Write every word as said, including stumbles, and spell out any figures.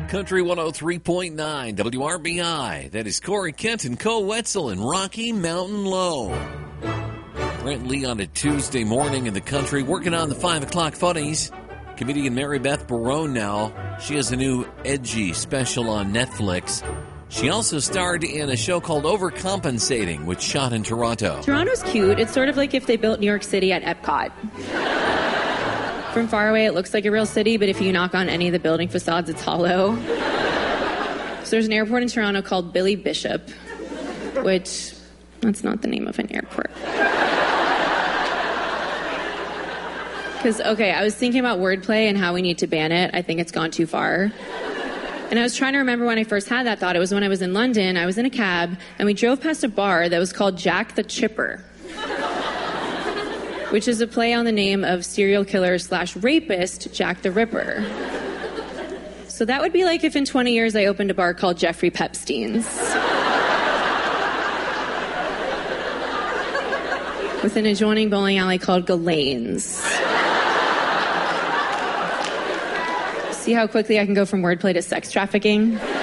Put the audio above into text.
Country one oh three point nine, W R B I. That is Corey Kent and Co. Wetzel in Rocky Mountain Low. Brent Lee on a Tuesday morning in the country, working on the five o'clock funnies. Comedian Mary Beth Barone now. She has a new edgy special on Netflix. She also starred in a show called Overcompensating, which shot in Toronto. Toronto's cute. It's sort of like if they built New York City at Epcot. From far away, it looks like a real city, but if you knock on any of the building facades, it's hollow. So there's an airport in Toronto called Billy Bishop, which, that's not the name of an airport. Because, okay, I was thinking about wordplay and how we need to ban it. I think it's gone too far. And I was trying to remember when I first had that thought. It was when I was in London. I was in a cab, and we drove past a bar that was called Jack the Chipper, which is a play on the name of serial killer slash rapist Jack the Ripper. So that would be like if in twenty years I opened a bar called Jeffrey Pepstein's. With an adjoining bowling alley called Ghislaine's. See how quickly I can go from wordplay to sex trafficking?